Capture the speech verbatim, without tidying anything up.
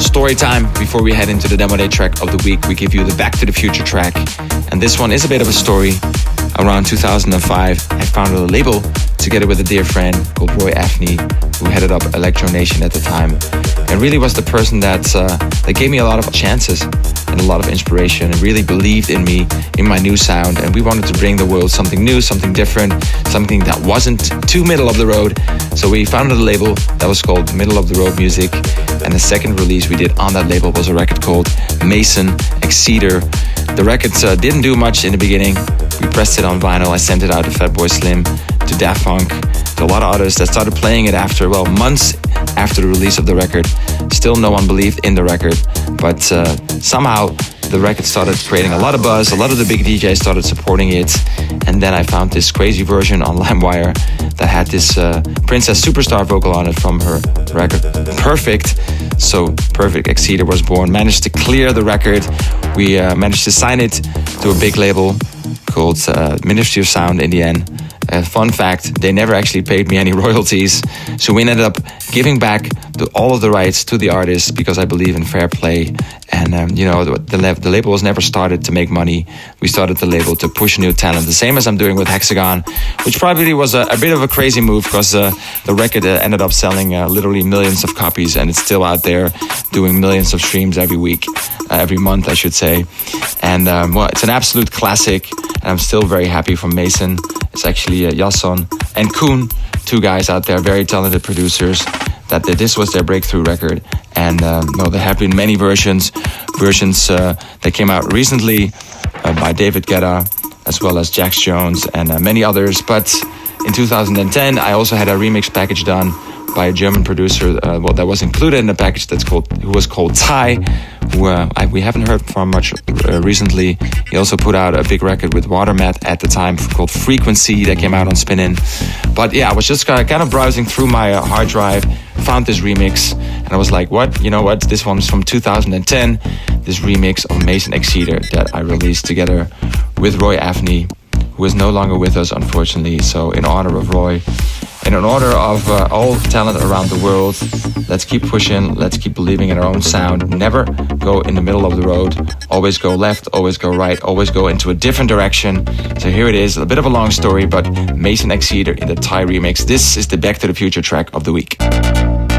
story time. Before we head into the Demo Day track of the week, we give you the Back to the Future track. And this one is a bit of a story. Around two thousand five, I founded a label together with a dear friend called Roy Afney, who headed up Electro Nation at the time, and really was the person that uh, that gave me a lot of chances and a lot of inspiration, and really believed in me, in my new sound. And we wanted to bring the world something new, something different, something that wasn't too middle of the road. So we founded a label that was called Middle of the Road Music, and the second release we did on that label was a record called Mason Exceeder. The record uh, didn't do much in the beginning. We pressed it on vinyl. I sent it out to Fatboy Slim, to Daft Punk, to a lot of others that started playing it after, well, months after the release of the record. Still no one believed in the record, but uh, somehow the record started creating a lot of buzz. A lot of the big D Js started supporting it, and then I found this crazy version on LimeWire that had this uh, Princess Superstar vocal on it from her record Perfect. So Perfect Exceeder was born. Managed to clear the record. We uh, managed to sign it to a big label called uh, Ministry of Sound in the end. Uh, fun fact, they never actually paid me any royalties. So we ended up giving back the, all of the rights to the artists because I believe in fair play. And, um, you know, the, the, the label was never started to make money. We started the label to push new talent, the same as I'm doing with Hexagon, which probably was a, a bit of a crazy move because uh, the record uh, ended up selling uh, literally millions of copies, and it's still out there doing millions of streams every week, uh, every month, I should say. And, um, well, it's an absolute classic, and I'm still very happy for Mason. It's actually uh, Jasson and Koen, two guys out there, very talented producers, that this was their breakthrough record. And um, no, there have been many versions, versions uh, that came out recently uh, by David Guetta, as well as Jax Jones and uh, many others. But in two thousand ten, I also had a remix package done by a German producer, uh, well, that was included in the package that's called, who was called Ty, who uh, I, we haven't heard from much uh, recently. He also put out a big record with Watermat at the time called Frequency that came out on Spin-In. But yeah, I was just kind of, kind of browsing through my uh, hard drive, found this remix, and I was like, what? You know what? This one is from two thousand ten, this remix of Mason Exceeder that I released together with Roy Afney, who is no longer with us, unfortunately. So in honor of Roy, and in order of uh, all talent around the world, let's keep pushing, let's keep believing in our own sound. Never go in the middle of the road. Always go left, always go right, always go into a different direction. So here it is, a bit of a long story, but Mason Exceeder in the Ty remix. This is the Back to the Future track of the week.